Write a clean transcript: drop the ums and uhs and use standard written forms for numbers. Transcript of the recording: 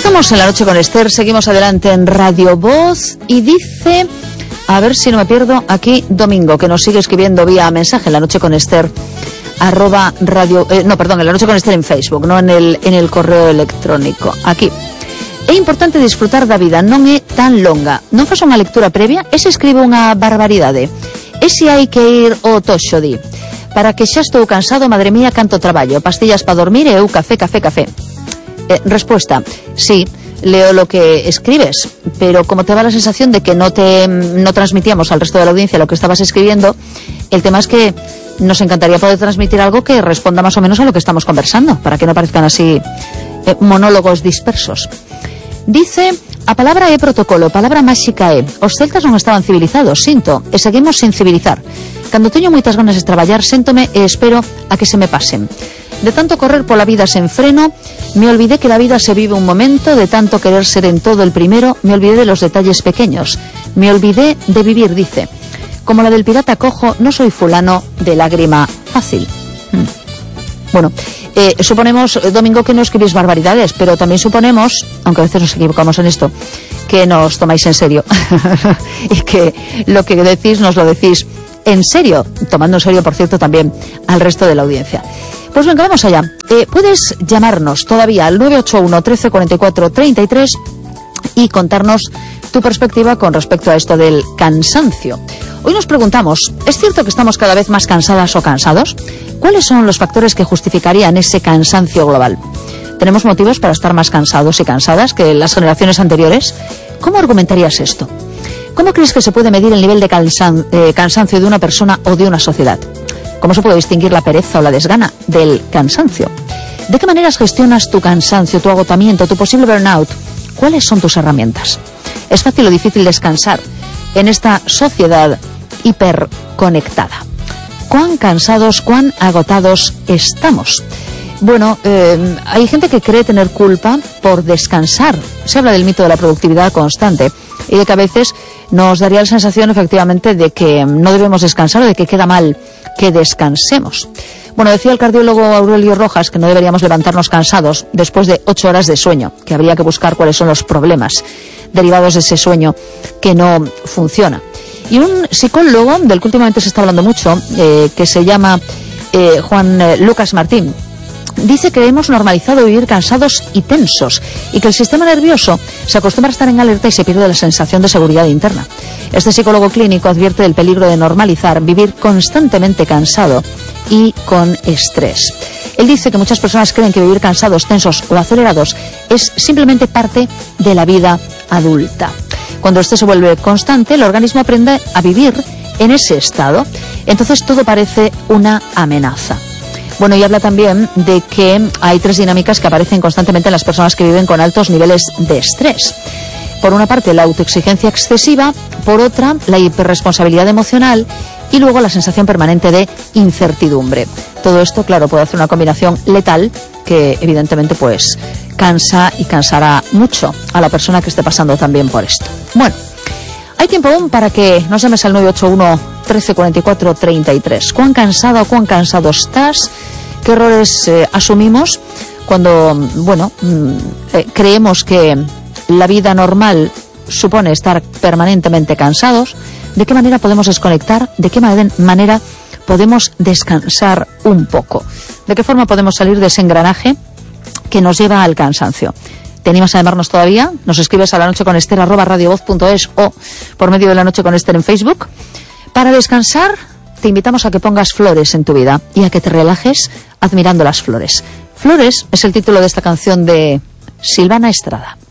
Estamos en La Noche con Esther, seguimos adelante en Radio Voz y dice, a ver si no me pierdo, aquí Domingo, que nos sigue escribiendo vía mensaje, La Noche con Esther, en La Noche con Esther en Facebook, no en el correo electrónico. Aquí. É importante disfrutar da vida, non é tan longa. Non faz unha lectura previa, e se escribe unha barbaridade. E se hai que ir ao toxo, di. Para que xa estou cansado, madre mía, canto traballo. Pastillas para dormir e eu café. Respuesta, sí, leo lo que escribes, pero como te da la sensación de que no transmitíamos al resto de la audiencia lo que estabas escribiendo, el tema es que nos encantaría poder transmitir algo que responda más o menos a lo que estamos conversando, para que no parezcan así monólogos dispersos. Dice, a palabra é protocolo, palabra máxica é, os celtas non estaban civilizados, sinto, e seguimos sin civilizar. Cando teño moitas ganas de traballar, séntome e espero a que se me pasen. De tanto correr pola vida sen freno, me olvidé que la vida se vive un momento, de tanto querer ser en todo el primero, me olvidé de los detalles pequeños. Me olvidé de vivir, dice. Como la del pirata cojo, no soy fulano de lágrima fácil. Bueno, suponemos, Domingo, que no escribís barbaridades, pero también suponemos, aunque a veces nos equivocamos en esto, que nos tomáis en serio y que lo que decís nos lo decís en serio, tomando en serio, por cierto, también al resto de la audiencia. Pues venga, vamos allá. Puedes llamarnos todavía al 981 13 44 33 y contarnos tu perspectiva con respecto a esto del cansancio. Hoy nos preguntamos, ¿es cierto que estamos cada vez más cansadas o cansados? ¿Cuáles son los factores que justificarían ese cansancio global? ¿Tenemos motivos para estar más cansados y cansadas que las generaciones anteriores? ¿Cómo argumentarías esto? ¿Cómo crees que se puede medir el nivel de cansancio de una persona o de una sociedad? ¿Cómo se puede distinguir la pereza o la desgana del cansancio? ¿De qué maneras gestionas tu cansancio, tu agotamiento, tu posible burnout? ¿Cuáles son tus herramientas? ¿Es fácil o difícil descansar en esta sociedad hiperconectada? ¿Cuán cansados, cuán agotados estamos? Bueno, hay gente que cree tener culpa por descansar. Se habla del mito de la productividad constante y de que a veces nos daría la sensación, efectivamente, de que no debemos descansar o de que queda mal que descansemos. Bueno, decía el cardiólogo Aurelio Rojas que no deberíamos levantarnos cansados después de 8 horas de sueño, que habría que buscar cuáles son los problemas derivados de ese sueño que no funciona. Y un psicólogo del que últimamente se está hablando mucho, que se llama Juan Lucas Martín, dice que hemos normalizado vivir cansados y tensos y que el sistema nervioso se acostumbra a estar en alerta y se pierde la sensación de seguridad interna. Este psicólogo clínico advierte del peligro de normalizar vivir constantemente cansado y con estrés. Él dice que muchas personas creen que vivir cansados, tensos o acelerados es simplemente parte de la vida adulta. Cuando esto se vuelve constante, el organismo aprende a vivir en ese estado. Entonces todo parece una amenaza. Bueno, y habla también de que hay 3 dinámicas que aparecen constantemente en las personas que viven con altos niveles de estrés. Por una parte, la autoexigencia excesiva, por otra, la hiperresponsabilidad emocional y luego la sensación permanente de incertidumbre. Todo esto, claro, puede hacer una combinación letal que evidentemente pues cansa y cansará mucho a la persona que esté pasando también por esto. Bueno, hay tiempo aún para que nos llames al 981 13 44 33. ¿Cuán cansada o cuán cansado estás? ¿Qué errores asumimos cuando, creemos que la vida normal supone estar permanentemente cansados? ¿De qué manera podemos desconectar? ¿De qué manera podemos descansar un poco? ¿De qué forma podemos salir de ese engranaje que nos lleva al cansancio? ¿Te animas a llamarnos todavía? Nos escribes a lanocheconester@radiovoz.es o por medio de La Noche con Esther en Facebook. Para descansar, te invitamos a que pongas flores en tu vida y a que te relajes admirando las flores. Flores es el título de esta canción de Silvana Estrada.